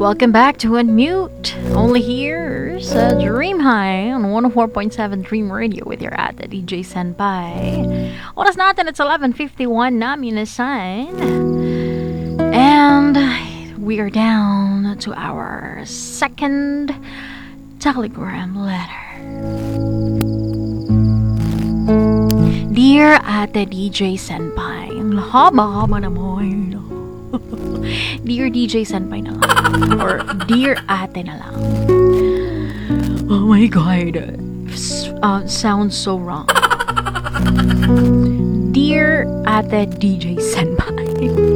welcome back to Unmute. Only here sa Dream High on 104.7 Dream Radio with your ate DJ Senpai. Oras natin at 11:51 na minasan. And we are down to our second telegram letter. Dear Ate DJ Senpai, ang haba-haba naman. Dear DJ Senpai na lang. Or Dear Ate na lang. Oh my God. Sounds so wrong. Dear Ate DJ Senpai.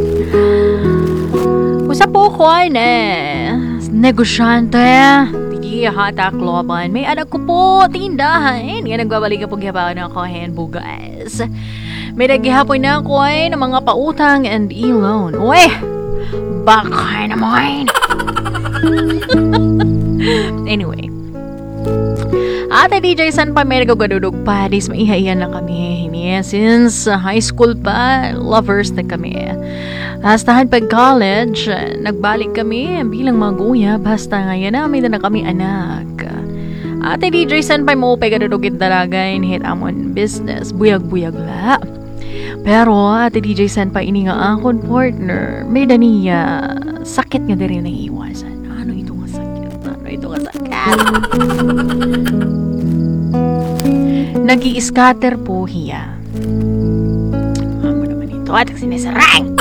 Usap po ko negosyante. Di hata kloban. May anak ko po tindahan. Nga nagbabalik po gihapon ako bugas. May naghihapon na ako ng mga pautang and e-loan. Uwe! Baka naman! Anyway. Ate DJ, saan pa may nagagududog pa? Dis maihayan lang kami. Since high school pa, lovers na kami. Tahan pag college, nagbalik kami bilang mga guya. Basta ngayon namin na kami anak. Ate DJ, saan pa mo pagkadudugin talagay? Hit amon business. Buyag-buyag la. Pero Ate DJ, saan pa ini nga akong partner? May daniya sakit nga din na iwasan. Ano ito nga sakit? Nag-i-scatter po hiya. Amo naman ito. At sinisarang!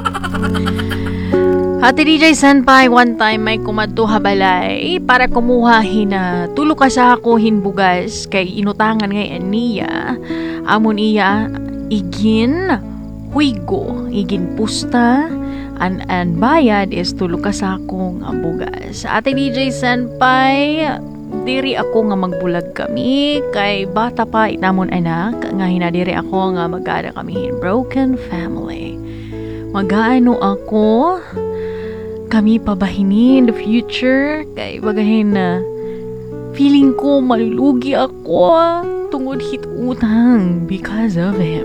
Ate DJ Senpai, one time may kumadto habalay para kumuha hina tulo ka sa ako hinbugas kay inutangan ngayon niya. Amon iya igin huigo, igin pusta, and bayad is tulo ka sa akong bugas. Ate DJ Senpai, diri ako nga magbulag kami kay bata pa itamon anak nga hinadiri ako nga magada kami broken family. Magaano ako kami pabahini in the future kay bagahin na feeling ko malulugi ako tungod hit utang because of him.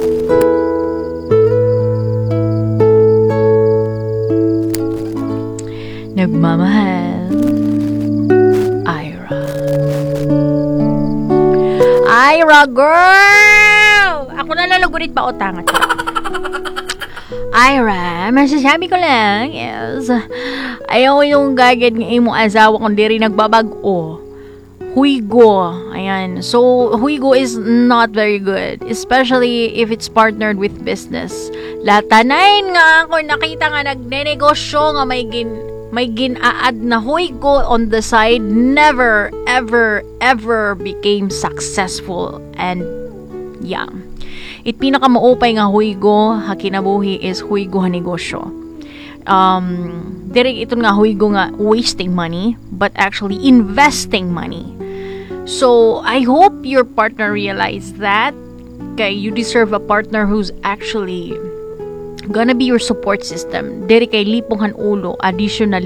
Nagmamahal, Ira girl! Ako na lalagunit pa utang at Ira, masasabi ko lang is ayaw yung gagad ng imong asawa kung di rin nagbabag-o. Huigo. Ayan. So, huigo is not very good. Especially if it's partnered with business. Latanayin nga ako nakita nga nagnenegosyo nga may gin-aad na huigo on the side. Never, ever, ever became successful. And, yeah. It pinakamaupay nga huigo hakinabuhi is huigo ha negosyo. Direk ito nga huigo nga wasting money but actually investing money. So I hope your partner realized that. Kay you deserve a partner who's actually gonna be your support system. Diri kay liponghan ulo, additional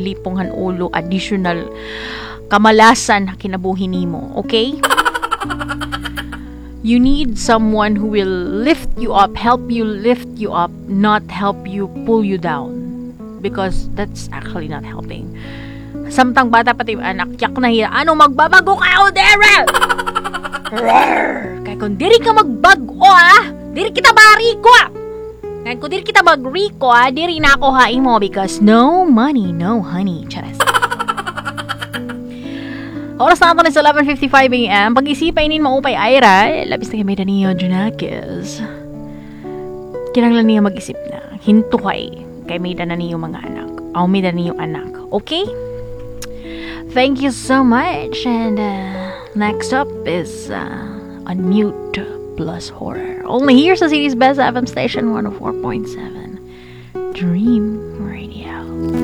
kamalasan hakinabuhi nimo. Okay? You need someone who will lift you up, help you lift you up, not help you pull you down. Because that's actually not helping. Samtang bata pati yung anak, yak na hiya, ano magbabago ka o dere? Kaya kung diri ka magbago diri kita mariko Kaya kung diri kita magriko diri na ako hain mo because no money, no honey. Charas. Oras na ito na sa 11:55 a.m. Pag-isipay maupay Ira, labis na kami na niyo Junakis. Kinanglan niya mag-isip na. Hinto kay may na niyo mga anak. May na niyo anak. Okay? Thank you so much. And next up is Unmute plus Horror. Only here sa City's Best FM Station 104.7 Dream